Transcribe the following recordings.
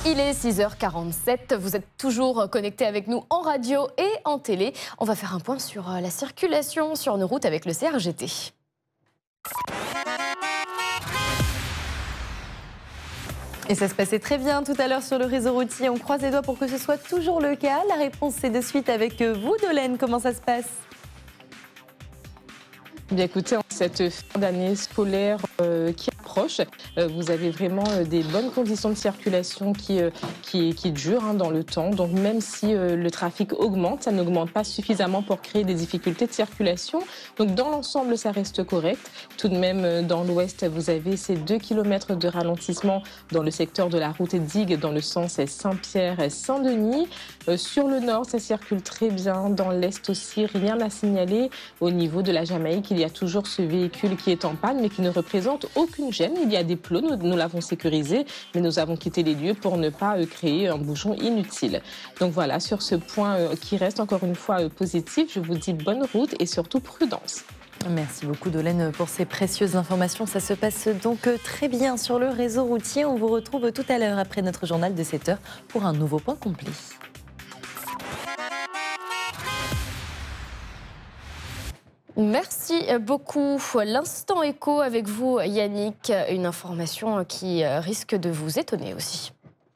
Il est 6h47, vous êtes toujours connectés avec nous en radio et en télé. On va faire un point sur la circulation sur nos routes avec le CRGT. Et ça se passait très bien tout à l'heure sur le réseau routier. On croise les doigts pour que ce soit toujours le cas. La réponse, c'est de suite avec vous, Dolène. Comment ça se passe ? Bien écoutez, en cette fin d'année scolaire qui approche, vous avez vraiment des bonnes conditions de circulation qui durent dans le temps. Donc même si le trafic augmente, ça n'augmente pas suffisamment pour créer des difficultés de circulation. Donc dans l'ensemble, ça reste correct. Tout de même, dans l'ouest, vous avez ces 2 km de ralentissement dans le secteur de la route Digue, dans le sens Saint-Pierre-Saint-Denis. Sur le nord, ça circule très bien. Dans l'est aussi, rien à signaler. Au niveau de la Jamaïque, il y a toujours ce véhicule qui est en panne, mais qui ne représente aucune gêne. Il y a des plots, nous l'avons sécurisé, mais nous avons quitté les lieux pour ne pas créer un bouchon inutile. Donc voilà, sur ce point qui reste encore une fois positif, je vous dis bonne route et surtout prudence. Merci beaucoup Dolène pour ces précieuses informations. Ça se passe donc très bien sur le réseau routier. On vous retrouve tout à l'heure après notre journal de 7h pour un nouveau point complet. Merci beaucoup. L'instant écho avec vous, Yannick. Une information qui risque de vous étonner aussi.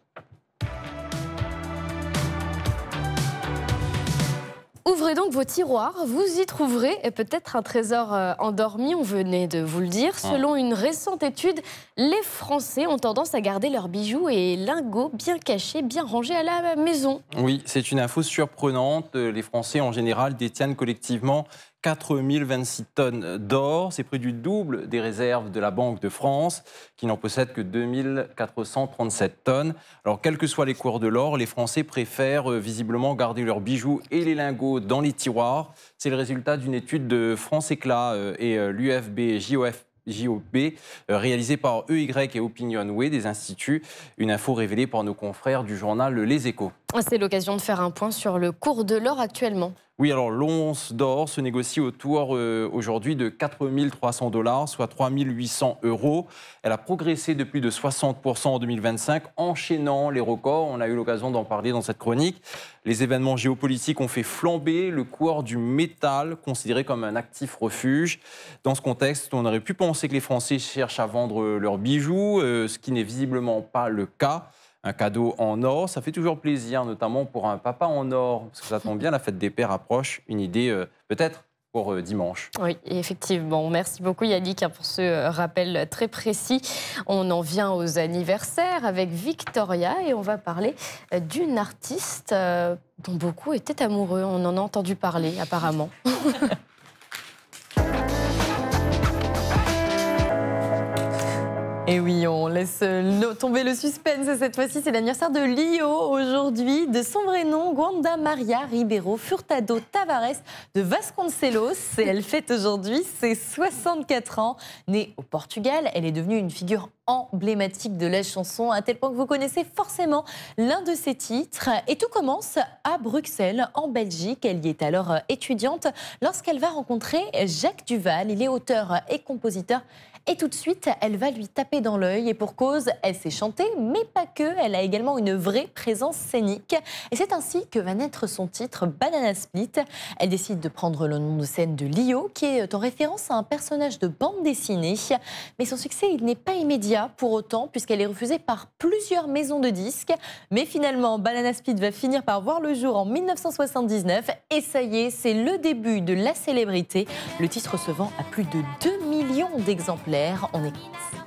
Ouvrez donc vos tiroirs, vous y trouverez peut-être un trésor endormi, on venait de vous le dire. Selon une récente étude, les Français ont tendance à garder leurs bijoux et lingots bien cachés, bien rangés à la maison. Oui, c'est une info surprenante. Les Français en général détiennent collectivement 4026 tonnes d'or. C'est près du double des réserves de la Banque de France, qui n'en possède que 2437 tonnes. Alors, quels que soient les cours de l'or, les Français préfèrent visiblement garder leurs bijoux et les lingots dans les tiroirs. C'est le résultat d'une étude de France Éclat et l'UFB JOB, réalisée par EY et Opinionway des instituts. Une info révélée par nos confrères du journal Les Échos. C'est l'occasion de faire un point sur le cours de l'or actuellement. Oui, alors l'once d'or se négocie autour aujourd'hui de 4 300 $, soit 3 800 €. Elle a progressé de plus de 60% en 2025, enchaînant les records. On a eu l'occasion d'en parler dans cette chronique. Les événements géopolitiques ont fait flamber le cours du métal, considéré comme un actif refuge. Dans ce contexte, on aurait pu penser que les Français cherchent à vendre leurs bijoux, ce qui n'est visiblement pas le cas. Un cadeau en or, ça fait toujours plaisir, notamment pour un papa en or, parce que ça tombe bien, la fête des pères approche. Une idée peut-être pour dimanche. Oui, effectivement. Merci beaucoup Yannick pour ce rappel très précis. On en vient aux anniversaires avec Victoria et on va parler d'une artiste dont beaucoup étaient amoureux. On en a entendu parler apparemment. Et oui, on laisse tomber le suspense. Cette fois-ci, c'est l'anniversaire de Lio aujourd'hui, de son vrai nom, Wanda Maria Ribeiro Furtado Tavares de Vasconcelos. Et elle fête aujourd'hui ses 64 ans. Née au Portugal, elle est devenue une figure emblématique de la chanson, à tel point que vous connaissez forcément l'un de ses titres. Et tout commence à Bruxelles, en Belgique. Elle y est alors étudiante lorsqu'elle va rencontrer Jacques Duvall. Il est auteur et compositeur. Et tout de suite, elle va lui taper dans l'œil. Et pour cause, elle sait chanter, mais pas que. Elle a également une vraie présence scénique. Et c'est ainsi que va naître son titre Banana Split. Elle décide de prendre le nom de scène de Lio, qui est en référence à un personnage de bande dessinée. Mais son succès, il n'est pas immédiat pour autant, puisqu'elle est refusée par plusieurs maisons de disques. Mais finalement, Banana Split va finir par voir le jour en 1979. Et ça y est, c'est le début de la célébrité. Le titre se vend à plus de 2 millions d'exemplaires. On écoute.